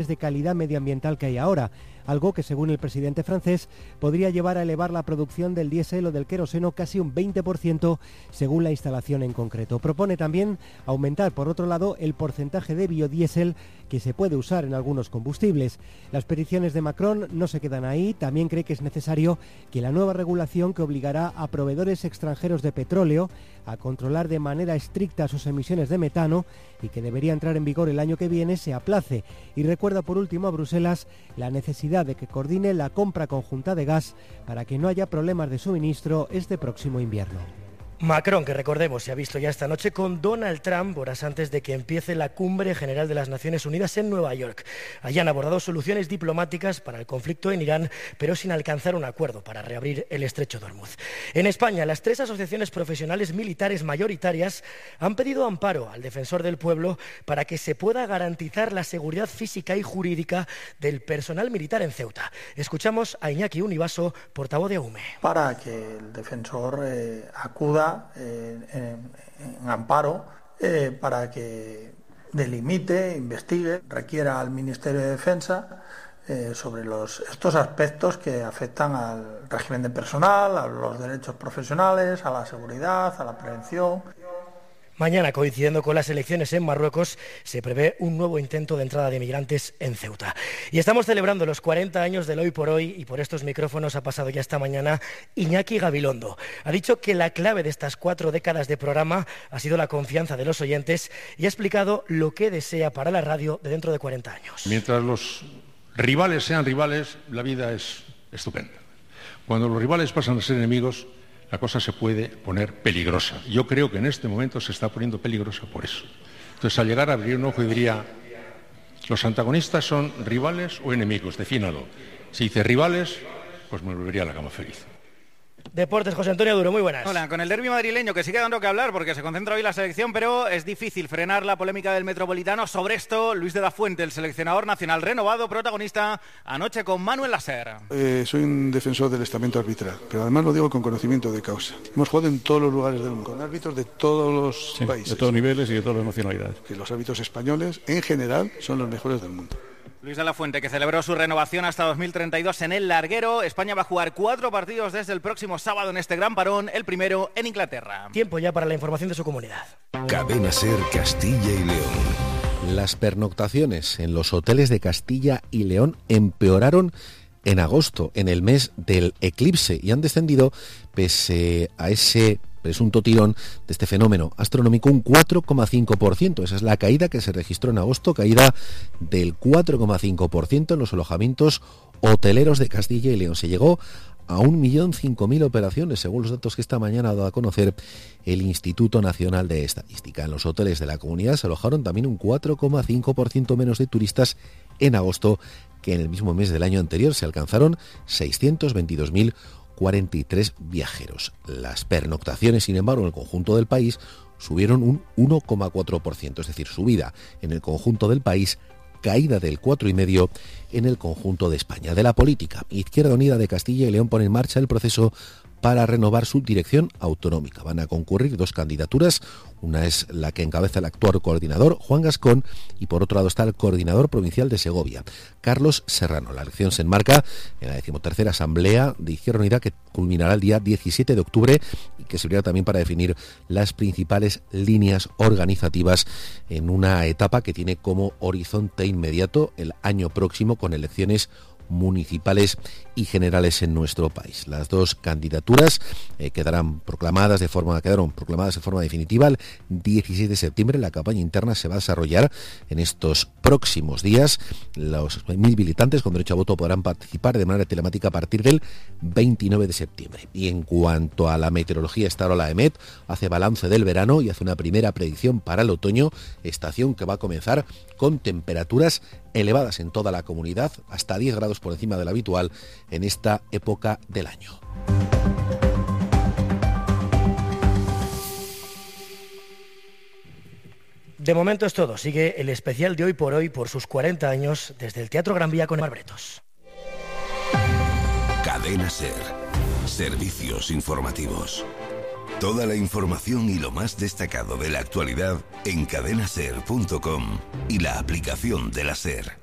de calidad medioambiental que hay ahora, algo que según el presidente francés podría llevar a elevar la producción del diésel o del queroseno casi un 20% según la instalación en concreto. Propone también aumentar, por otro lado, el porcentaje de biodiesel que se puede usar en algunos combustibles. Las peticiones de Macron no se quedan ahí, también cree que es necesario que la nueva regulación que obligará a proveedores extranjeros de petróleo a controlar de manera estricta sus emisiones de metano y que debería entrar en vigor el año que viene se aplace, y recuerda por último a Bruselas la necesidad de que coordine la compra conjunta de gas para que no haya problemas de suministro este próximo invierno. Macron, que recordemos, se ha visto ya esta noche con Donald Trump, horas antes de que empiece la Cumbre General de las Naciones Unidas en Nueva York. Allí han abordado soluciones diplomáticas para el conflicto en Irán, pero sin alcanzar un acuerdo para reabrir el estrecho de Hormuz. En España, las 3 asociaciones profesionales militares mayoritarias han pedido amparo al defensor del pueblo para que se pueda garantizar la seguridad física y jurídica del personal militar en Ceuta. Escuchamos a Iñaki Univaso, portavoz de AUME. Para que el defensor acuda en amparo para que delimite, investigue, requiera al Ministerio de Defensa sobre estos aspectos que afectan al régimen de personal, a los derechos profesionales, a la seguridad, a la prevención. Mañana, coincidiendo con las elecciones en Marruecos, se prevé un nuevo intento de entrada de migrantes en Ceuta. Y estamos celebrando los 40 años del Hoy por Hoy, y por estos micrófonos ha pasado ya esta mañana Iñaki Gabilondo. Ha dicho que la clave de estas 4 décadas de programa ha sido la confianza de los oyentes y ha explicado lo que desea para la radio de dentro de 40 años. Mientras los rivales sean rivales, la vida es estupenda. Cuando los rivales pasan a ser enemigos, la cosa se puede poner peligrosa. Yo creo que en este momento se está poniendo peligrosa por eso. Entonces, al llegar a abrir un ojo y diría, ¿los antagonistas son rivales o enemigos? Defínalo. Si dice rivales, pues me volvería a la cama feliz. Deportes, José Antonio Duro, muy buenas. Hola, con el derbi madrileño que sigue dando que hablar porque se concentra hoy la selección, pero es difícil frenar la polémica del Metropolitano. Sobre esto, Luis de la Fuente, el seleccionador nacional renovado, protagonista anoche con Manuel Lasser. Soy un defensor del estamento arbitral, pero además lo digo con conocimiento de causa. Hemos jugado en todos los lugares del mundo, con árbitros de todos los países. De todos niveles y de todas las nacionalidades. Que los árbitros españoles, en general, son los mejores del mundo. Luis de la Fuente, que celebró su renovación hasta 2032 en el larguero. España va a jugar 4 partidos desde el próximo sábado en este gran parón, el primero en Inglaterra. Tiempo ya para la información de su comunidad. Cadena SER Castilla y León. Las pernoctaciones en los hoteles de Castilla y León empeoraron en agosto, en el mes del eclipse, y han descendido, pese a ese presunto tirón de este fenómeno astronómico, un 4,5%. Esa es la caída que se registró en agosto, caída del 4,5% en los alojamientos hoteleros de Castilla y León. Se llegó a 1.005.000 operaciones, según los datos que esta mañana ha dado a conocer el Instituto Nacional de Estadística. En los hoteles de la comunidad se alojaron también un 4,5% menos de turistas en agosto que en el mismo mes del año anterior. Se alcanzaron 622.043 viajeros. Las pernoctaciones, sin embargo, en el conjunto del país subieron un 1,4%, es decir, subida en el conjunto del país, caída del 4,5% en el conjunto de España. De la política, Izquierda Unida de Castilla y León pone en marcha el proceso para renovar su dirección autonómica. Van a concurrir 2 candidaturas, una es la que encabeza el actual coordinador, Juan Gascón, y por otro lado está el coordinador provincial de Segovia, Carlos Serrano. La elección se enmarca en la 13ª Asamblea de Izquierda Unida, que culminará el día 17 de octubre y que servirá también para definir las principales líneas organizativas en una etapa que tiene como horizonte inmediato el año próximo, con elecciones municipales y generales en nuestro país. Las 2 candidaturas quedaron proclamadas de forma definitiva el 16 de septiembre. La campaña interna se va a desarrollar en estos próximos días. Los 1.000 militantes con derecho a voto podrán participar de manera telemática a partir del 29 de septiembre. Y en cuanto a la meteorología, esta hora la EMET hace balance del verano y hace una primera predicción para el otoño, estación que va a comenzar con temperaturas elevadas en toda la comunidad, hasta 10 grados por encima de lo habitual en esta época del año. De momento es todo. Sigue el especial de Hoy por Hoy por sus 40 años desde el Teatro Gran Vía con Mar Bretos. Cadena SER. Servicios informativos. Toda la información y lo más destacado de la actualidad en cadenaser.com y la aplicación de la SER.